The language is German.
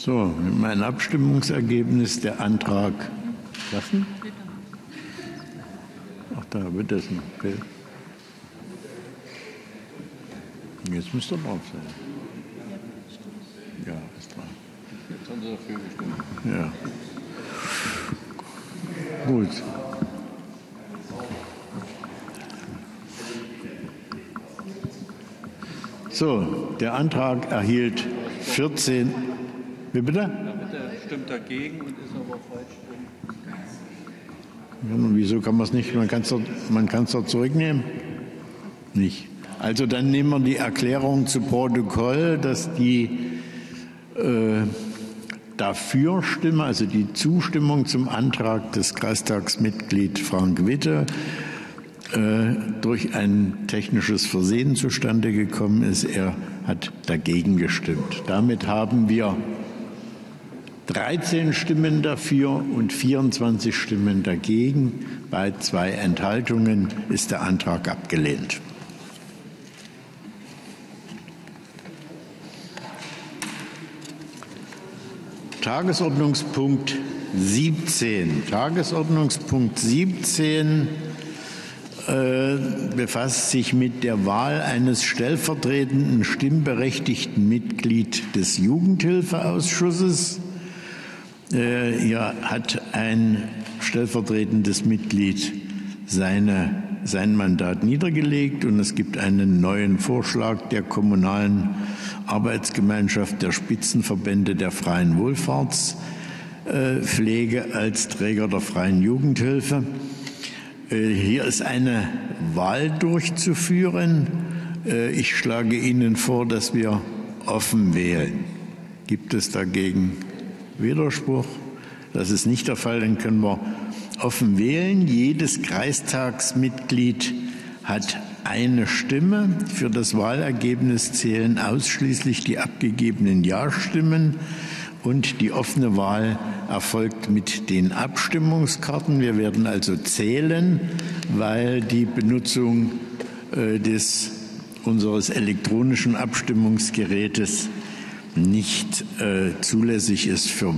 So, mein Abstimmungsergebnis, der Antrag. Was denn? Ach, da wird das noch, okay. Jetzt müsste er drauf sein. Ja, ist dran. Jetzt haben Sie dafür gestimmt. Ja. Gut. So, der Antrag erhielt 14. Wie bitte? Ja, bitte stimmt dagegen und ist aber falsch drin. Ja, und wieso kann man es nicht? Man kann es doch zurücknehmen? Nicht. Also dann nehmen wir die Erklärung zu Protokoll, dass die Dafürstimme, also die Zustimmung zum Antrag des Kreistagsmitglieds Frank Witte durch ein technisches Versehen zustande gekommen ist. Er hat dagegen gestimmt. Damit haben wir 13 Stimmen dafür und 24 Stimmen dagegen. Bei 2 Enthaltungen ist der Antrag abgelehnt. Tagesordnungspunkt 17. Tagesordnungspunkt 17 befasst sich mit der Wahl eines stellvertretenden stimmberechtigten Mitglieds des Jugendhilfeausschusses. Hier hat ein stellvertretendes Mitglied sein Mandat niedergelegt und es gibt einen neuen Vorschlag der kommunalen Arbeitsgemeinschaft der Spitzenverbände der freien Wohlfahrtspflege als Träger der freien Jugendhilfe. Hier ist eine Wahl durchzuführen. Ich schlage Ihnen vor, dass wir offen wählen. Gibt es dagegen Widerspruch? Das ist nicht der Fall, dann können wir offen wählen. Jedes Kreistagsmitglied hat eine Stimme. Für das Wahlergebnis zählen ausschließlich die abgegebenen Ja-Stimmen und die offene Wahl erfolgt mit den Abstimmungskarten. Wir werden also zählen, weil die Benutzung unseres elektronischen Abstimmungsgerätes nicht zulässig ist für